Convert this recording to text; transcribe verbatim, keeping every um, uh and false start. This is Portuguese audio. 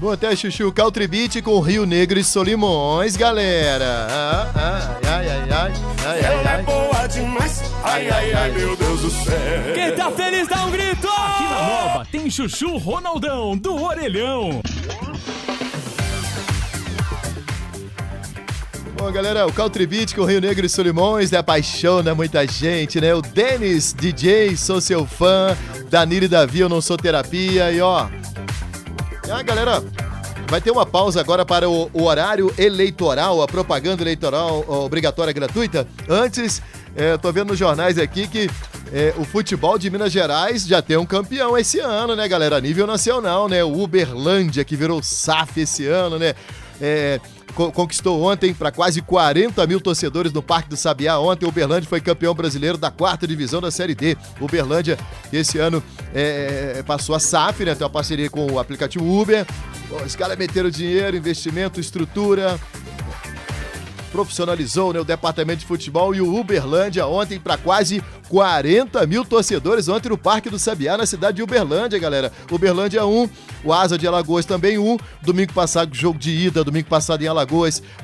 Vou até Chuchu Caltribite com Rio Negro e Solimões, galera. Ah, ah, ai, ai, ai, ai, ai, Ela é boa demais, ai, ai, ai, meu Deus do céu. Quem tá feliz dá um grito! Aqui na Nova tem Chuchu Ronaldão, do Orelhão. Bom, galera, o Caltribite com Rio Negro e Solimões, né, apaixona muita gente, né? O Denis, D J, sou seu fã. Danilo e Davi, eu não sou terapia. E ó, ah, galera, vai ter uma pausa agora para o, o horário eleitoral, a propaganda eleitoral obrigatória gratuita. Antes, é, eu tô vendo nos jornais aqui que é, o futebol de Minas Gerais já tem um campeão esse ano, né, galera? A nível nacional, né? O Uberlândia, que virou S A F esse ano, né? É, conquistou ontem para quase quarenta mil torcedores no Parque do Sabiá. Ontem o Uberlândia foi campeão brasileiro da quarta divisão da Série D. O Uberlândia, esse ano, é, passou a S A F, né? Tem uma parceria com o aplicativo Uber. Os caras meteram dinheiro, investimento, estrutura, profissionalizou, né, o departamento de futebol. E o Uberlândia ontem para quase quarenta mil torcedores ontem no Parque do Sabiá, na cidade de Uberlândia, galera. Uberlândia um, o Asa de Alagoas também um. Domingo passado, jogo de ida, domingo passado em Alagoas,